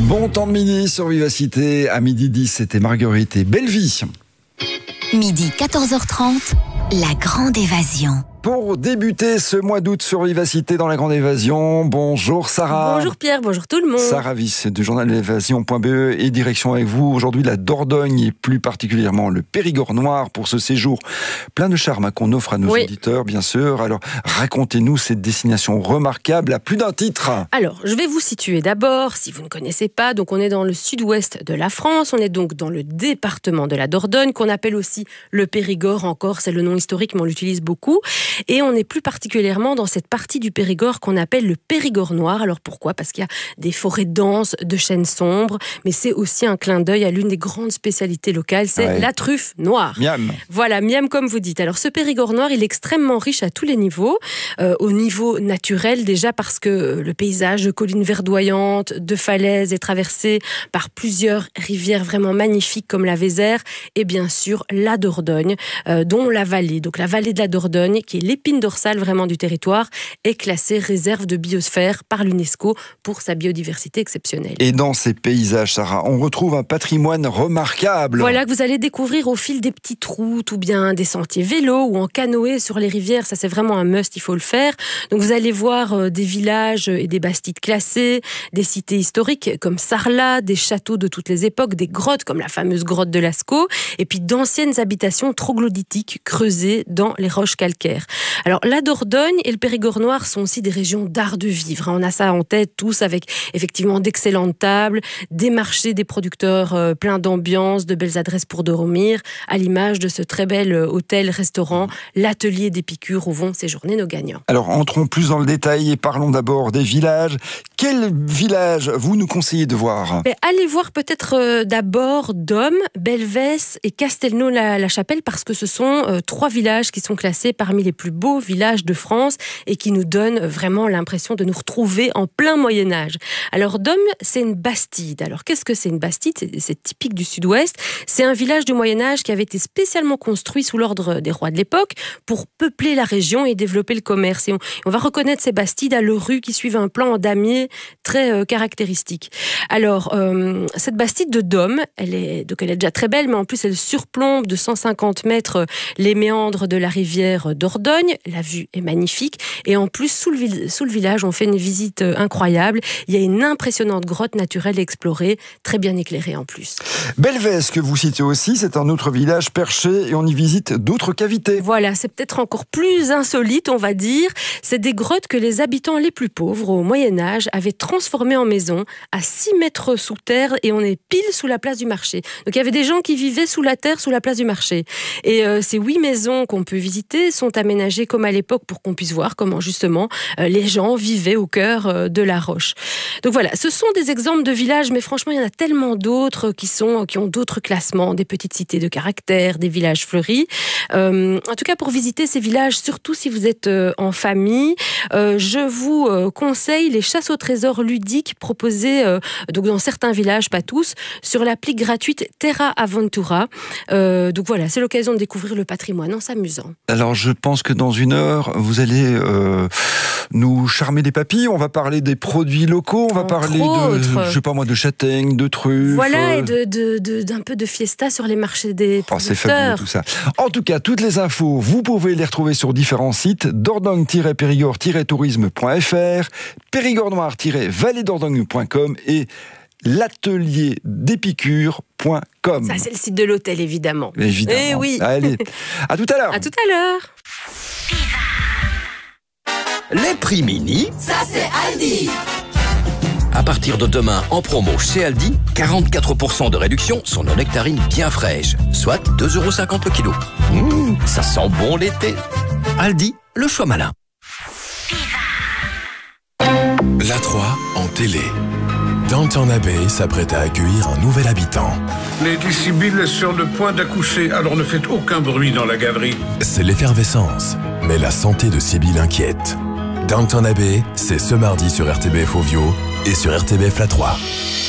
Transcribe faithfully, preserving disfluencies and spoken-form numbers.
Bon temps de midi sur Vivacité. À midi dix, c'était Marguerite et Bellevie. Midi quatorze heures trente, la grande évasion. Pour débuter ce mois d'août sur Vivacité dans la grande évasion, bonjour Sarah. Bonjour Pierre, bonjour tout le monde. Sarah Viss du journal l'évasion point b e et direction avec vous aujourd'hui la Dordogne et plus particulièrement le Périgord noir pour ce séjour plein de charme hein, qu'on offre à nos oui. auditeurs bien sûr. Alors racontez-nous cette destination remarquable à plus d'un titre. Alors je vais vous situer d'abord si vous ne connaissez pas. Donc on est dans le sud-ouest de la France, on est donc dans le département de la Dordogne qu'on appelle aussi le Périgord encore, c'est le nom historique mais on l'utilise beaucoup. Et on est plus particulièrement dans cette partie du Périgord qu'on appelle le Périgord noir. Alors pourquoi ? Parce qu'il y a des forêts denses de chênes sombres, mais c'est aussi un clin d'œil à l'une des grandes spécialités locales, c'est ouais. la truffe noire. Miam. Voilà, miam comme vous dites. Alors ce Périgord noir, il est extrêmement riche à tous les niveaux. Euh, au niveau naturel déjà parce que le paysage de collines verdoyantes, de falaises est traversé par plusieurs rivières vraiment magnifiques comme la Vézère et bien sûr la Dordogne, euh, dont la vallée. Donc la vallée de la Dordogne qui est l'épine dorsale vraiment du territoire, est classée réserve de biosphère par l'UNESCO pour sa biodiversité exceptionnelle. Et dans ces paysages, Sarah, on retrouve un patrimoine remarquable. Voilà, que vous allez découvrir au fil des petites routes ou bien des sentiers vélos ou en canoë sur les rivières. Ça, c'est vraiment un must, il faut le faire. Donc, vous allez voir euh, des villages et des bastides classés, des cités historiques comme Sarlat, des châteaux de toutes les époques, des grottes comme la fameuse grotte de Lascaux, et puis d'anciennes habitations troglodytiques creusées dans les roches calcaires. Alors, la Dordogne et le Périgord noir sont aussi des régions d'art de vivre. On a ça en tête tous avec effectivement d'excellentes tables, des marchés, des producteurs euh, pleins d'ambiance, de belles adresses pour dormir, à l'image de ce très bel hôtel-restaurant, l'atelier d'Épicure où vont séjourner nos gagnants. Alors, entrons plus dans le détail et parlons d'abord des villages. Quel village vous nous conseillez de voir ? Mais allez voir peut-être euh, d'abord Dôme, Belvès et Castelnau-la-Chapelle parce que ce sont euh, trois villages qui sont classés parmi les plus beaux villages de France et qui nous donnent vraiment l'impression de nous retrouver en plein Moyen-Âge. Alors Dôme, c'est une bastide. Alors qu'est-ce que c'est une bastide ? c'est, c'est typique du sud-ouest. C'est un village du Moyen-Âge qui avait été spécialement construit sous l'ordre des rois de l'époque pour peupler la région et développer le commerce. Et on, on va reconnaître ces bastides à leurs rues qui suivent un plan en damier très euh, caractéristique. Alors euh, cette bastide de Dôme, elle est, donc elle est déjà très belle, mais en plus elle surplombe de cent cinquante mètres les méandres de la rivière Dordogne. La vue est magnifique et en plus sous le, sous le village on fait une visite incroyable. Il y a une impressionnante grotte naturelle explorée, très bien éclairée en plus. Belvès que vous citez aussi, c'est un autre village perché et on y visite d'autres cavités. Voilà, c'est peut-être encore plus insolite on va dire. C'est des grottes que les habitants les plus pauvres au Moyen-Âge avaient transformées en maisons à six mètres sous terre et on est pile sous la place du marché. Donc il y avait des gens qui vivaient sous la terre, sous la place du marché. Et euh, ces huit maisons qu'on peut visiter sont aménagées comme à l'époque pour qu'on puisse voir comment justement euh, les gens vivaient au cœur euh, de la roche. Donc voilà, ce sont des exemples de villages, mais franchement il y en a tellement d'autres qui, sont, qui ont d'autres classements, des petites cités de caractère, des villages fleuris. Euh, en tout cas pour visiter ces villages, surtout si vous êtes euh, en famille, euh, je vous euh, conseille les chasses au trésor ludiques proposées euh, donc dans certains villages, pas tous, sur l'appli gratuite Terra Aventura. Euh, donc voilà, c'est l'occasion de découvrir le patrimoine en s'amusant. Alors je pense que dans une heure, vous allez euh, nous charmer des papilles. On va parler des produits locaux, on va Entre parler autres. de, je sais pas moi, de châtaignes, de truffes. Voilà, et de, de, de, d'un peu de fiesta sur les marchés des producteurs. Oh, c'est fabuleux tout ça. En tout cas, toutes les infos, vous pouvez les retrouver sur différents sites, dordogne tiret périgord tiret tourisme point f r, périgord noir tiret vallée dordogne point com et l'atelier d'Épicure point com. Ça, c'est le site de l'hôtel, évidemment. Évidemment. Eh oui. Allez, à tout à l'heure. À tout à l'heure. Les prix mini, ça c'est Aldi. À partir de demain, en promo chez Aldi, quarante-quatre pour cent de réduction sur nos nectarines bien fraîches, soit deux euros cinquante le kilo. Mmh, ça sent bon l'été. Aldi, le choix malin. La trois en télé. Downton Abbey s'apprête à accueillir un nouvel habitant. Lady Sibyl est sur le point d'accoucher, alors ne faites aucun bruit dans la galerie. C'est l'effervescence, mais la santé de Sibyl inquiète. Downton Abbey, c'est ce mardi sur R T B F Ovio et sur R T B F La trois.